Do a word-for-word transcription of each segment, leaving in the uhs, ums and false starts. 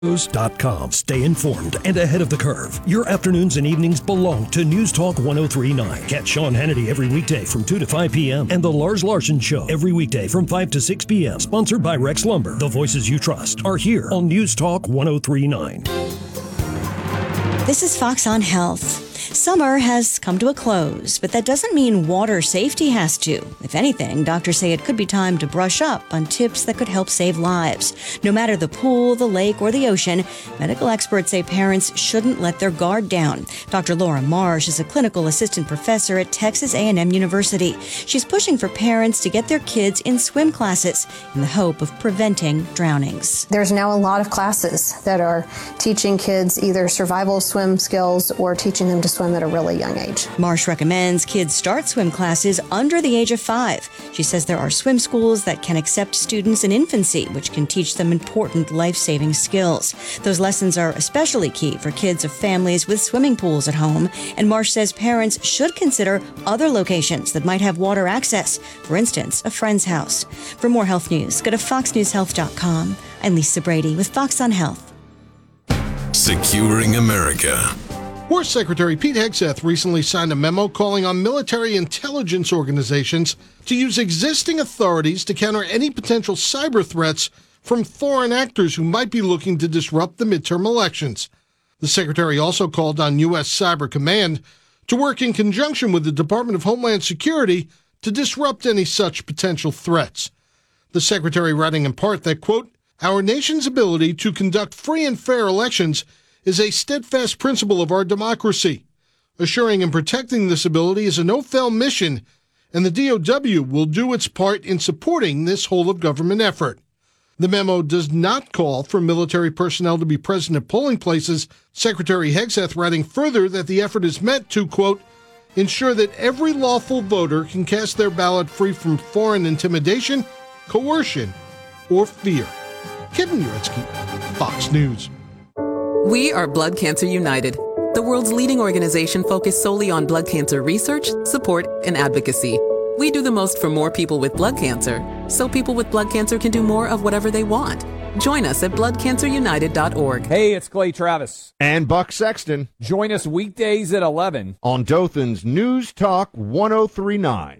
news dot com. Stay informed and ahead of the curve. Your afternoons and evenings belong to News Talk ten thirty-nine. Catch Sean Hannity every weekday from two to five p.m. and The Lars Larson Show every weekday from five to six p.m. Sponsored by Rex Lumber. The voices you trust are here on News Talk ten thirty-nine. This is Fox on Health. Summer has come to a close, but that doesn't mean water safety has to. If anything, doctors say it could be time to brush up on tips that could help save lives. No matter the pool, the lake, or the ocean, medical experts say parents shouldn't let their guard down. Doctor Laura Marsh is a clinical assistant professor at Texas A and M University. She's pushing for parents to get their kids in swim classes in the hope of preventing drownings. There's now a lot of classes that are teaching kids either survival swim skills or teaching them to swim at a really young age. Marsh recommends kids start swim classes under the age of five. She says there are swim schools that can accept students in infancy, which can teach them important life-saving skills. Those lessons are especially key for kids of families with swimming pools at home, and Marsh says parents should consider other locations that might have water access, for instance, a friend's house. For more health news, go to fox news health dot com. I'm Lisa Brady with Fox on Health. Securing America. War Secretary Pete Hegseth recently signed a memo calling on military intelligence organizations to use existing authorities to counter any potential cyber threats from foreign actors who might be looking to disrupt the midterm elections. The Secretary also called on U S Cyber Command to work in conjunction with the Department of Homeland Security to disrupt any such potential threats. The Secretary writing in part that, quote, "Our nation's ability to conduct free and fair elections is a steadfast principle of our democracy. Assuring and protecting this ability is a no-fail mission, and the D O W will do its part in supporting this whole-of-government effort." The memo does not call for military personnel to be present at polling places, Secretary Hegseth writing further that the effort is meant to, quote, "ensure that every lawful voter can cast their ballot free from foreign intimidation, coercion, or fear." Kevin Uretsky, Fox News. We are Blood Cancer United, the world's leading organization focused solely on blood cancer research, support, and advocacy. We do the most for more people with blood cancer, so people with blood cancer can do more of whatever they want. Join us at blood cancer united dot org. Hey, it's Clay Travis. And Buck Sexton. Join us weekdays at eleven on Dothan's News Talk ten thirty-nine.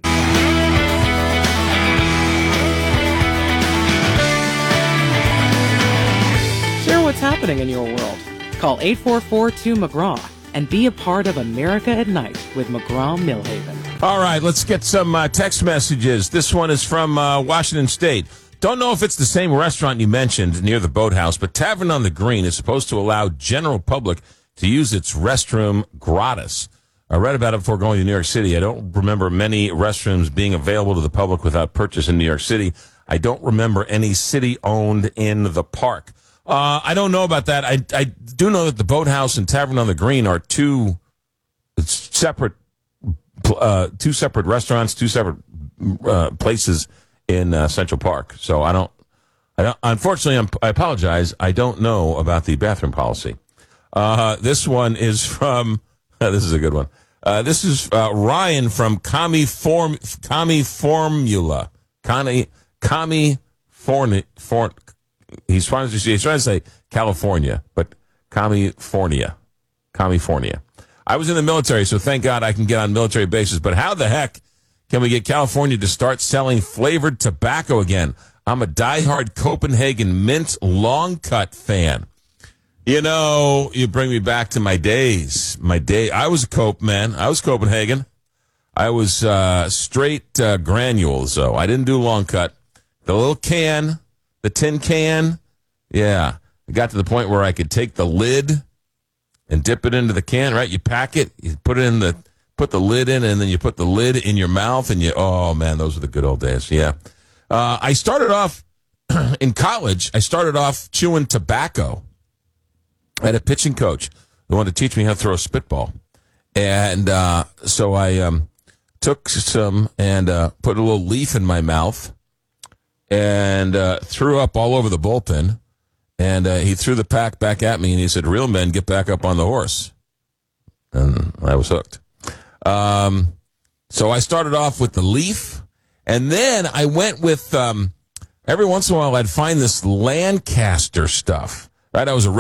Share what's happening in your world. Call eight four four two McGraw and be a part of America at Night with McGraw Millhaven. All right, let's get some uh, text messages. This one is from uh, Washington State. Don't know if it's the same restaurant you mentioned near the boathouse, but Tavern on the Green is supposed to allow general public to use its restroom gratis. I read about it before going to New York City. I don't remember many restrooms being available to the public without purchase in New York City. I don't remember any city-owned in the park. Uh, I don't know about that. I, I do know that the Boathouse and Tavern on the Green are two separate uh, two separate restaurants, two separate uh, places in uh, Central Park. So I don't. I don't unfortunately, I'm, I apologize. I don't know about the bathroom policy. Uh, this one is from. Uh, this is a good one. Uh, this is uh, Ryan from Kami Form Kami Formula. Kami Kami Forn Forn. He's trying to he's trying to say California, but California, California. I was in the military, so thank God I can get on military bases. But how the heck can we get California to start selling flavored tobacco again? I'm a diehard Copenhagen mint long cut fan. You know, you bring me back to my days. My day, I was a Cope man. I was Copenhagen. I was uh, straight uh, granules, though. I didn't do long cut. The little can. The tin can, yeah. I got to the point where I could take the lid and dip it into the can, right? You pack it, you put it in the, put the lid in, and then you put the lid in your mouth, and you, oh, man, those were the good old days, yeah. Uh, I started off, in college, I started off chewing tobacco. I had a pitching coach who wanted to teach me how to throw a spitball. And uh, so I um, took some and uh, put a little leaf in my mouth, and uh, threw up all over the bullpen. And uh, he threw the pack back at me, and he said, "Real men get back up on the horse." And I was hooked. Um, so I started off with the leaf, and then I went with, um, every once in a while I'd find this Lancaster stuff. Right? I was a